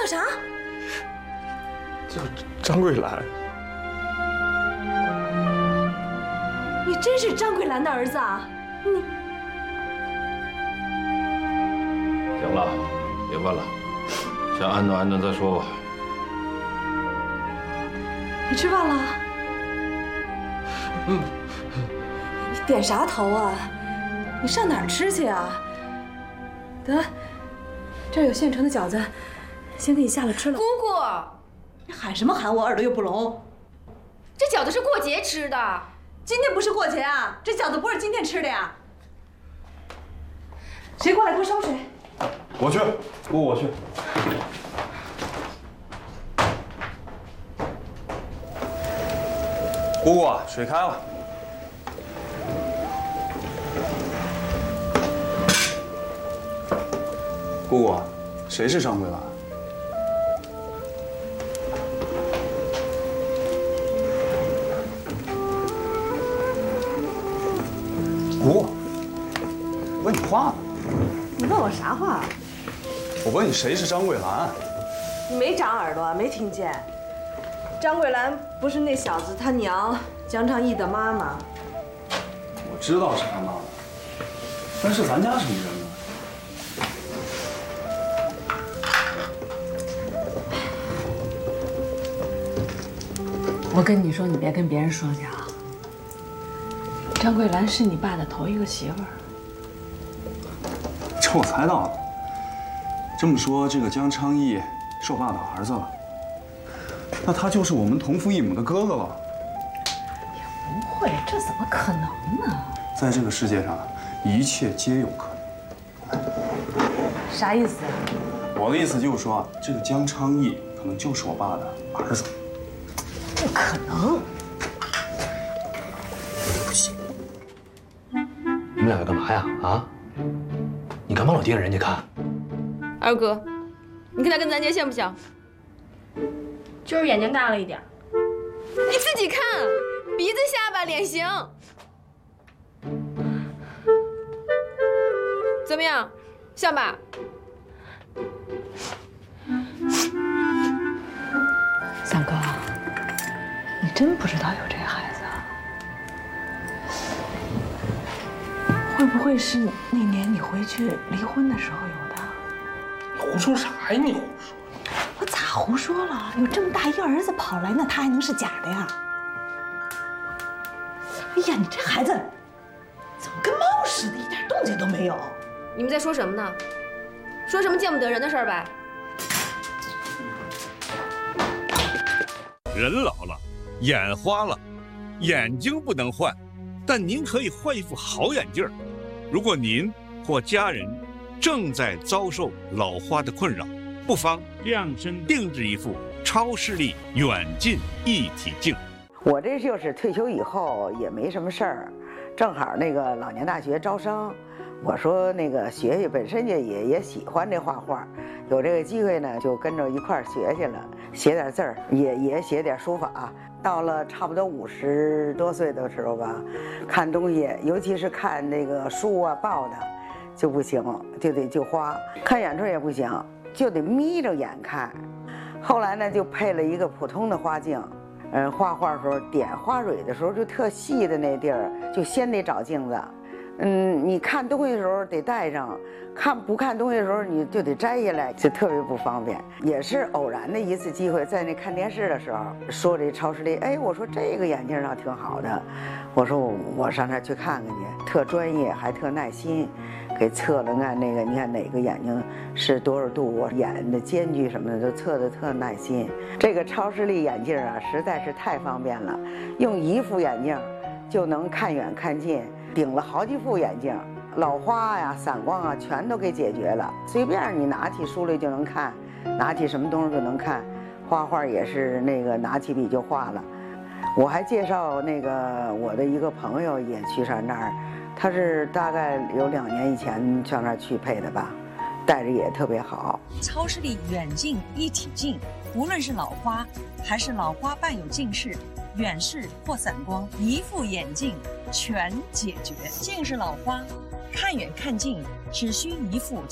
叫啥？ 叫张桂兰。 你真是张桂兰的儿子啊？你行了，别问了，先安顿安顿再说吧。 你吃饭了？你点啥头啊？你上哪儿吃去啊？得，这儿有现成的饺子，先给你下了吃了。 姑姑， 你喊什么喊？我耳朵又不聋。 这饺子是过节吃的。 今天不是过节啊，这饺子不是今天吃的呀。谁过来给我烧水？ 我去，姑姑我去。姑姑，水开了。姑姑，谁是张桂兰？姑姑，问你话呢。 你问我啥话？ 我问你谁是张桂兰？ 你没长耳朵，没听见？张桂兰不是那小子他娘江昌义的妈妈。 我知道是他妈妈，但是咱家什么人呢？ 我跟你说，你别跟别人说去啊。张桂兰是你爸的头一个媳妇儿。 这我猜到了。这么说，这个江昌义是我爸的儿子了，那他就是我们同父异母的哥哥了。 也不会，这怎么可能呢？ 在这个世界上，一切皆有可能。 啥意思啊？ 我的意思就是说，这个江昌义可能就是我爸的儿子。 不可能。 不行。你们两个干嘛呀？啊？你干嘛老盯着人家看？ 二哥，你看他跟咱家像不像？ 就是眼睛大了一点。 你自己看，鼻子、下巴、脸型，怎么样？像吧？ 三哥，你真不知道有这孩子啊？会不会是那年你回去离婚的时候有的？ 你胡说啥呀？你胡说！ 我咋胡说了？有这么大一个儿子跑来，那他还能是假的呀？哎呀，你这孩子怎么跟猫似的，一点动静都没有？ 你们在说什么呢？说什么见不得人的事儿呗？ 人老了，眼花了，眼睛不能换，但您可以换一副好眼镜儿。如果您或家人正在遭受老花的困扰，不妨量身定制一副超视力远近一体镜。 我这就是退休以后也没什么事儿，正好那个老年大学招生，我说那个学学，本身也喜欢这画画，有这个机会呢，就跟着一块儿学去了，写点字儿，也写点书法。到了差不多50多岁的时候吧，看东西，尤其是看那个书啊报的，就不行，就花。看远处也不行，就得眯着眼看。后来呢，就配了一个普通的花镜。画画的时候点花蕊的时候，就特细的那地儿，就先得找镜子。你看东西的时候得带上，不看东西的时候你就得摘下来，就特别不方便。也是偶然的一次机会，在那看电视的时候说这超视力，哎，我说这个眼镜上挺好的，我说我上那儿去看看去，特专业还特耐心，给测了看那个，你看哪个眼睛是多少度，我眼的间距什么的都测得特耐心。这个超视力眼镜啊，实在是太方便了，用一副眼镜就能看远看近。顶了好几副眼镜，老花呀、散光啊，全都给解决了。随便你拿起书来就能看，拿起什么东西就能看。画画也是那个拿起笔就画了。我还介绍那个我的一个朋友也去上那儿，他是大概有2年以前上那儿去配的吧，戴着也特别好。 超视力远近一体镜，无论是老花还是老花伴有近视、远视或散光，一副眼镜全解决。近视老花，看远看近只需一副。